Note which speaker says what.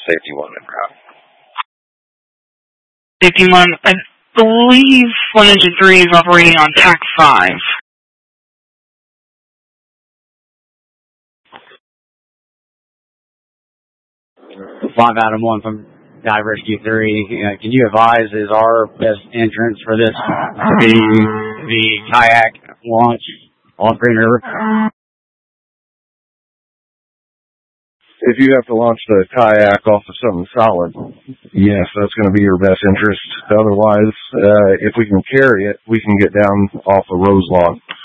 Speaker 1: Safety 1 en route.
Speaker 2: Safety 1, I believe 1 Engine 3 is operating on TAC 5.
Speaker 3: 5 Adam 1 from Dive Rescue 3. Can you advise, is our best entrance for this the kayak launch off Green River?
Speaker 4: If you have to launch the kayak off of something solid, yes, that's going to be your best interest. Otherwise, if we can carry it, we can get down off of Rose Log.